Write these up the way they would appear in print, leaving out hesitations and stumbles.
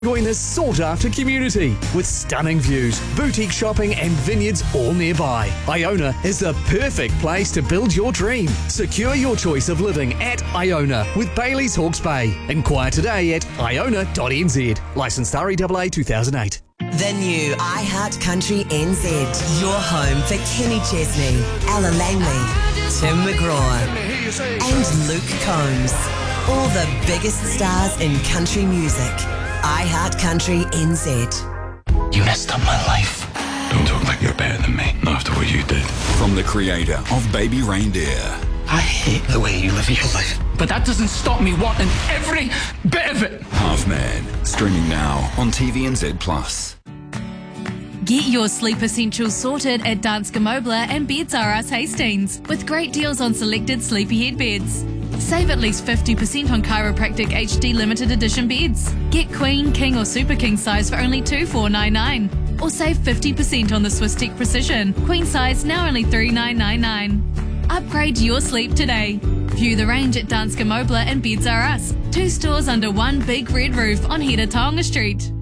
Join this sought-after community with stunning views, boutique shopping and vineyards all nearby. Iona is the perfect place to build your dream. Secure your choice of living at Iona with Bailey's Hawke's Bay. Inquire today at iona.nz. Licensed REAA 2008. The new iHeart Country NZ. Your home for Kenny Chesney, Ella Langley, Tim McGraw and Luke Combs. All the biggest stars in country music. iHeart Country NZ. You messed up my life. Don't talk like you're better than me, not after what you did. From the creator of Baby Reindeer. I hate the way you live your life. But that doesn't stop me wanting every bit of it. Half Man, streaming now on TVNZ+. Get your sleep essentials sorted at Danske Mobler and Beds R Us Hastings with great deals on selected sleepyhead beds. Save at least 50% on Chiropractic HD limited edition beds. Get Queen, King or Super King size for only $2,499. Or save 50% on the Swisstech Precision. Queen size now only $3,999. Upgrade your sleep today. View the range at Danske Mobler and Beds R Us. 2 stores under one big red roof on Hira Street.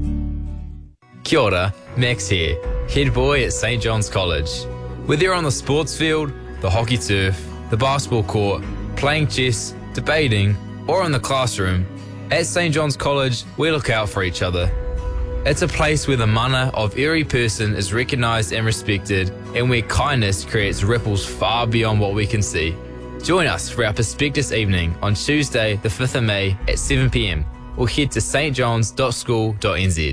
Kia ora, Max here, head boy at St John's College. Whether you're on the sports field, the hockey turf, the basketball court, playing chess, debating, or in the classroom, at St John's College, we look out for each other. It's a place where the mana of every person is recognised and respected, and where kindness creates ripples far beyond what we can see. Join us for our Perspectives evening on Tuesday, the 5th of May at 7 p.m, or head to stjohns.school.nz.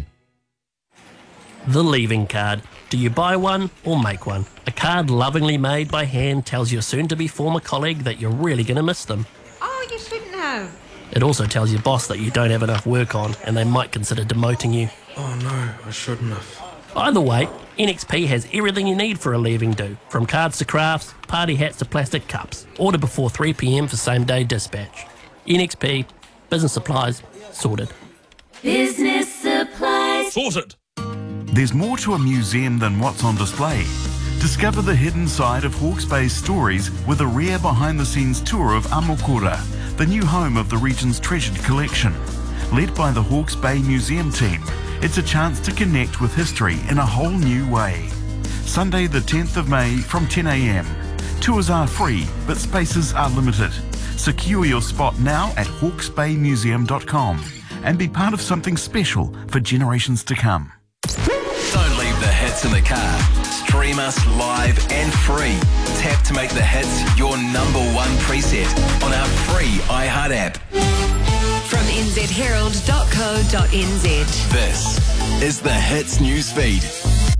The leaving card. Do you buy one or make one? A card lovingly made by hand tells your soon-to-be former colleague that you're really going to miss them. Oh, you shouldn't have. It also tells your boss that you don't have enough work on and they might consider demoting you. Oh no, I shouldn't have. Either way, NXP has everything you need for a leaving do, from cards to crafts, party hats to plastic cups. Order before 3 p.m. for same-day dispatch. NXP, business supplies, sorted. Business supplies. Sorted. There's more to a museum than what's on display. Discover the hidden side of Hawke's Bay's stories with a rare behind-the-scenes tour of Amokura, the new home of the region's treasured collection. Led by the Hawke's Bay Museum team, it's a chance to connect with history in a whole new way. Sunday the 10th of May from 10 a.m. Tours are free, but spaces are limited. Secure your spot now at hawksbaymuseum.com and be part of something special for generations to come. Don't leave the hits in the car. Stream us live and free. Tap to make the hits your number one preset on our free iHeart app. From nzherald.co.nz. This is the Hits newsfeed.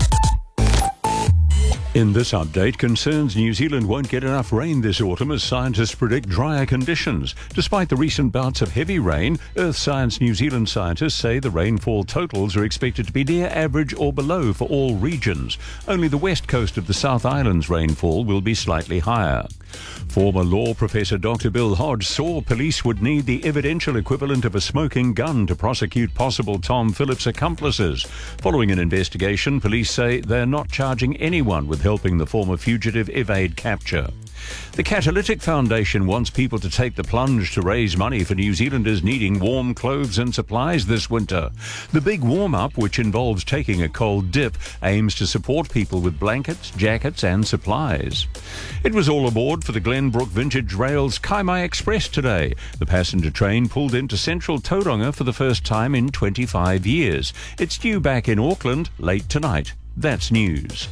In this update, concerns New Zealand won't get enough rain this autumn as scientists predict drier conditions. Despite the recent bouts of heavy rain, Earth Science New Zealand scientists say the rainfall totals are expected to be near average or below for all regions. Only the west coast of the South Island's rainfall will be slightly higher. Former law professor Dr. Bill Hodge saw police would need the evidential equivalent of a smoking gun to prosecute possible Tom Phillips accomplices. Following an investigation, police say they're not charging anyone with helping the former fugitive evade capture. The Catalytic Foundation wants people to take the plunge to raise money for New Zealanders needing warm clothes and supplies this winter. The Big Warm-Up, which involves taking a cold dip, aims to support people with blankets, jackets and supplies. It was all aboard for the Glenbrook Vintage Rails Kaimai Express today. The passenger train pulled into central Tauranga for the first time in 25 years. It's due back in Auckland late tonight. That's news.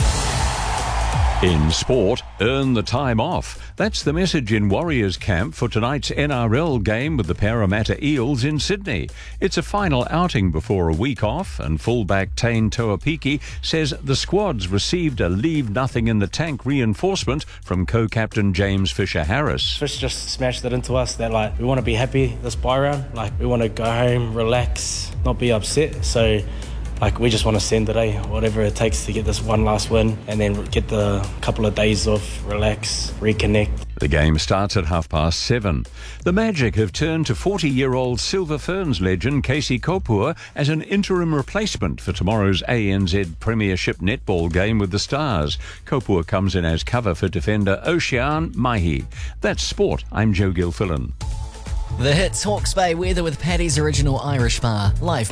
In sport, earn the time off. That's the message in Warriors camp for tonight's NRL game with the Parramatta Eels in Sydney. It's a final outing before a week off, and fullback Tane Toapiki says the squad's received a leave-nothing-in-the-tank reinforcement from co-captain James Fisher-Harris. Fish just smashed it into us that we want to be happy this bye round. We want to go home, relax, not be upset. So we just want to send it, whatever it takes to get this one last win and then get the couple of days off, relax, reconnect. The game starts at 7:30. The Magic have turned to 40-year-old Silver Ferns legend Casey Kopua as an interim replacement for tomorrow's ANZ Premiership netball game with the Stars. Kopua comes in as cover for defender Ocean Mahi. That's sport. I'm Joe Gilfillan. The hits Hawke's Bay weather with Paddy's Original Irish Bar. Live